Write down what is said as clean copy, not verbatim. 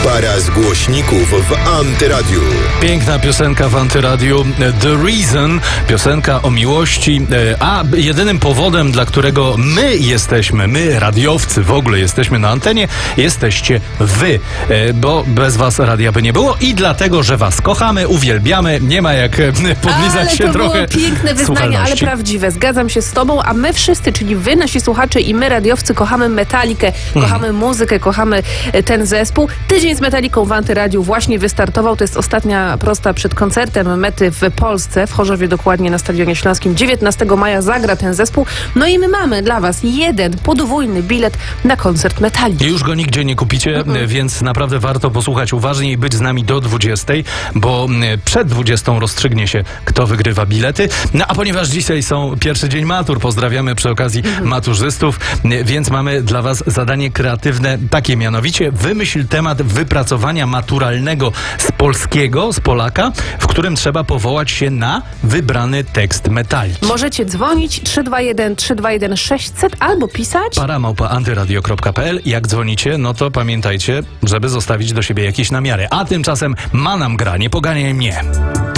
Para z głośników w Antyradiu. Piękna piosenka w Antyradiu, The Reason, piosenka o miłości, a jedynym powodem, dla którego my radiowcy w ogóle jesteśmy na antenie, jesteście wy, bo bez was radia by nie było i dlatego, że was kochamy, uwielbiamy, nie ma jak podlizać się trochę. Ale to było piękne wyznanie, ale prawdziwe, zgadzam się z tobą, a my wszyscy, czyli wy, nasi słuchacze i my radiowcy, kochamy Metalikę, kochamy muzykę, kochamy ten zespół. Tydzień z Metaliką w Antyradiu właśnie wystartował. To jest ostatnia prosta przed koncertem Mety w Polsce, w Chorzowie dokładnie na Stadionie Śląskim. 19 maja zagra ten zespół. No i my mamy dla was jeden podwójny bilet na koncert Metaliki. Już go nigdzie nie kupicie, więc naprawdę warto posłuchać uważnie i być z nami do 20, bo przed 20 rozstrzygnie się, kto wygrywa bilety. No a ponieważ dzisiaj są pierwszy dzień matur, pozdrawiamy przy okazji maturzystów, więc mamy dla was zadanie kreatywne, takie mianowicie wymyśl temat wypracowania maturalnego z polskiego, z Polaka, w którym trzeba powołać się na wybrany tekst Metaliki. Możecie dzwonić 321 600 albo pisać para@antyradio.pl. Jak dzwonicie, no to pamiętajcie, żeby zostawić do siebie jakieś namiary. A tymczasem Manam gra, nie poganiaj mnie.